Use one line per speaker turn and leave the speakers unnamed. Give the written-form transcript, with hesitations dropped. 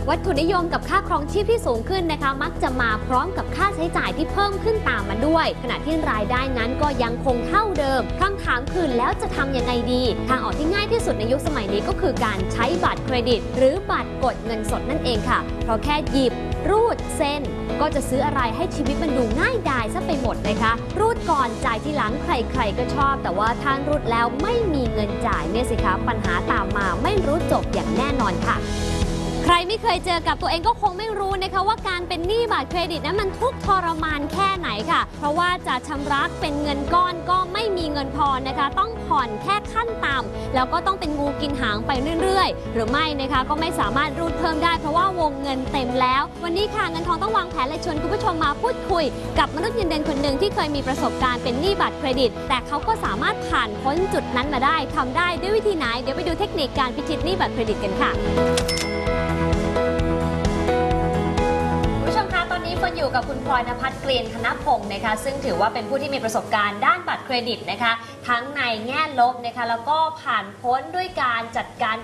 วัตถุนิยมกับค่าครองชีพที่สูงขึ้นนะคะมักจะมาพร้อมกับค่าใช้จ่ายที่เพิ่มขึ้นตามมาด้วยขณะที่รายได้นั้นก็ยังคงเท่าเดิมคำถามคือแล้วจะทำยังไงดีทางออกที่ง่ายที่สุดในยุคสมัยนี้ก็คือการใช้บัตรเครดิตหรือบัตรกดเงินสดนั่นเองค่ะเพราะแค่หยิบรูดเซ็นก็จะซื้ออะไรให้ชีวิตมันดูง่ายดายซะไปหมดนะคะรูดก่อนจ่ายทีหลังใครๆก็ชอบแต่ว่าถ้ารูดแล้วไม่มีเงินจ่ายเนี่ยสิคะปัญหาตามมาไม่รู้จบอย่างแน่นอนค่ะใครไม่เคยเจอกับตัวเองก็คงไม่รู้นะคะว่าการเป็นหนี้บัตรเครดิตนั้นมันทุกข์ทรมานแค่ไหนค่ะเพราะว่าจะชำระเป็นเงินก้อนก็ไม่มีเงินพอนะคะต้องผ่อนแค่ขั้นต่ำแล้วก็ต้องเป็นงูกินหางไปเรื่อยๆหรือไม่นะคะก็ไม่สามารถรูดเพิ่มได้เพราะว่าวงเงินเต็มแล้ววันนี้ค่ะเงินทองต้องวางแผนเลยชวนคุณผู้ชมมาพูดคุยกับมนุษย์เงินเดือนคนหนึ่งที่เคยมีประสบการณ์เป็นหนี้บัตรเครดิตแต่เขาก็สามารถผ่านพ้นจุดนั้นมาได้ทำได้ด้วยวิธีไหนเดี๋ยวไปดูเทคนิคการพิชิตหนี้บัตรเครดิตกันค่ะคนอยู่กับคุณพลอยณภัทร เกรียนธนพงศ์นะคะซึ่งถือว่าเป็นผู้ที่มีประสบการณ์ด้านบัตรเครดิตนะคะทั้งในแง่ลบนะคะแล้วก็ผ่านพ้นด้วยการจัดการ